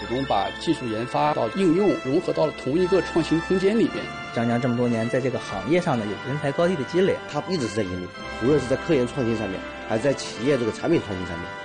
始终把技术研发到应用融合到了同一个创新空间里边。 张江这么多年在这个行业上呢有人才高地的积累， 他一直是在引领，无论是在科研创新上面，还是在企业这个产品创新上面。